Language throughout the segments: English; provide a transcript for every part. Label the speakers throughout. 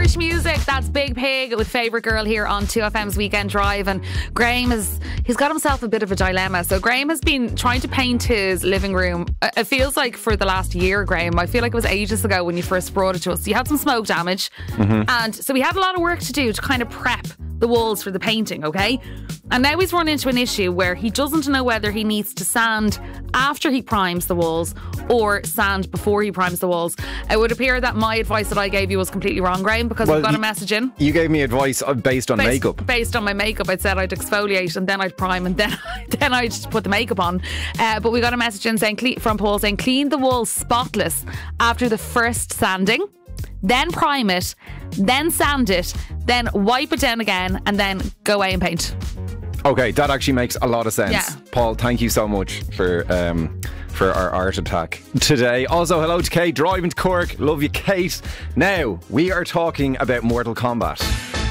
Speaker 1: Irish music. That's Big Pig with Favourite Girl here on 2FM's Weekend Drive. And Graham he's got himself a bit of a dilemma. So Graham has been trying to paint his living room. It feels like for the last year, Graham. I feel like it was ages ago when you first brought it to us. You had some smoke damage. And so we had a lot of work to do to kind of prep the walls for the painting, okay? And now he's run into an issue where he doesn't know whether he needs to sand after he primes the walls or sand before he primes the walls. It would appear that my advice that I gave you was completely wrong, Graham, because we've got a message in.
Speaker 2: You gave me advice based on makeup.
Speaker 1: Based on my makeup, I said I'd exfoliate and then I'd prime and then I'd put the makeup on. But we got a message in from Paul saying, clean the walls spotless after the first sanding, then prime it, then sand it, then wipe it down again, and then go away and paint.
Speaker 2: Okay, that actually makes a lot of sense.
Speaker 1: Yeah.
Speaker 2: Paul, thank you so much for our art attack today. Also, hello to Kate, driving to Cork. Love you, Kate. Now, we are talking about Mortal Kombat.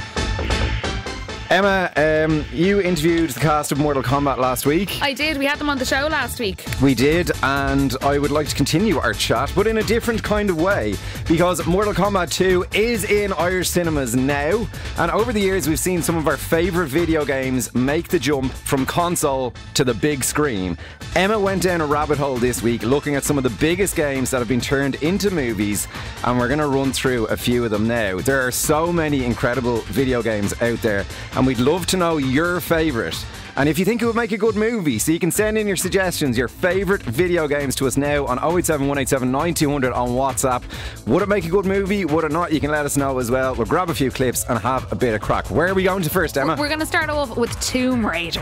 Speaker 2: Emma, you interviewed the cast of Mortal Kombat last week.
Speaker 1: I did. We had them on the show last week.
Speaker 2: We did, and I would like to continue our chat, but in a different kind of way, because Mortal Kombat 2 is in Irish cinemas now, and over the years we've seen some of our favourite video games make the jump from console to the big screen. Emma went down a rabbit hole this week looking at some of the biggest games that have been turned into movies, and we're going to run through a few of them now. There are so many incredible video games out there, and we'd love to know your favourite. And if you think it would make a good movie, so you can send in your suggestions, your favourite video games to us now on 087 187 9200 on WhatsApp. Would it make a good movie? Would it not? You can let us know as well. We'll grab a few clips and have a bit of crack. Where are we going to first, Emma?
Speaker 1: We're going to start off with Tomb Raider.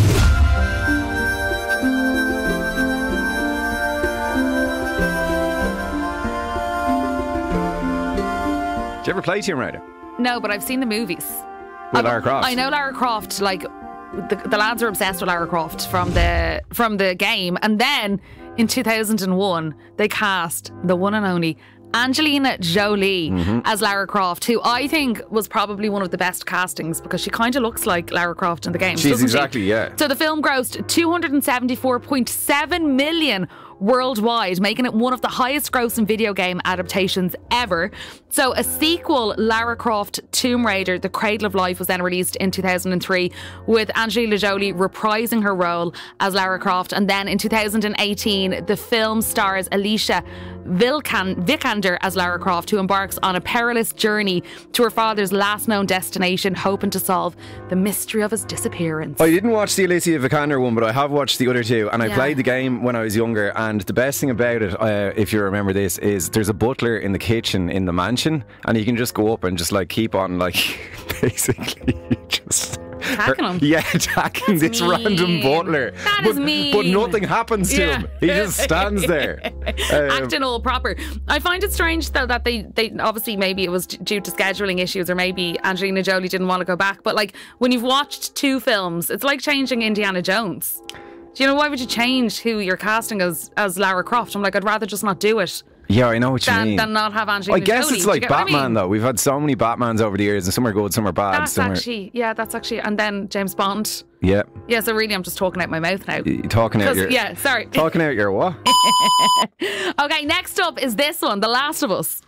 Speaker 2: Did you ever play Tomb Raider?
Speaker 1: No, but I've seen the movies.
Speaker 2: With Lara Croft?
Speaker 1: I know Lara Croft, like the lads are obsessed with Lara Croft from the game, and then in 2001 they cast the one and only Angelina Jolie as Lara Croft, who I think was probably one of the best castings because she kind of looks like Lara Croft in the game.
Speaker 2: She's exactly, yeah.
Speaker 1: So the film grossed 274.7 million worldwide, making it one of the highest grossing video game adaptations ever. So a sequel, Lara Croft Tomb Raider The Cradle of Life, was then released in 2003 with Angelina Jolie reprising her role as Lara Croft. And then in 2018 the film stars Alicia Vikander as Lara Croft, who embarks on a perilous journey to her father's last known destination, hoping to solve the mystery of his disappearance.
Speaker 2: I didn't watch the Alicia Vikander one, but I have watched the other two, and I played the game when I was younger. And the best thing about it, if you remember this, is there's a butler in the kitchen in the mansion, and you can just go up and just like keep on like basically just
Speaker 1: attacking him.
Speaker 2: Yeah, attacking this random butler.
Speaker 1: That is mean.
Speaker 2: But nothing happens to him. He just stands there.
Speaker 1: Acting all proper. I find it strange though that they obviously, maybe it was due to scheduling issues, or maybe Angelina Jolie didn't want to go back, but like when you've watched two films, it's like changing Indiana Jones. Do you know, why would you change who you're casting as Lara Croft? I'm like, I'd rather just not do it.
Speaker 2: Yeah, I know what you mean.
Speaker 1: Than not have Angelina Jolie.
Speaker 2: I guess it's like Batman, though. We've had so many Batmans over the years, and some are good, some are bad.
Speaker 1: That's actually, and then James Bond.
Speaker 2: Yeah.
Speaker 1: Yeah, so really I'm just talking out my mouth now.
Speaker 2: Talking out your...
Speaker 1: Yeah, sorry.
Speaker 2: Talking out your what?
Speaker 1: Okay, next up is this one, The Last of Us.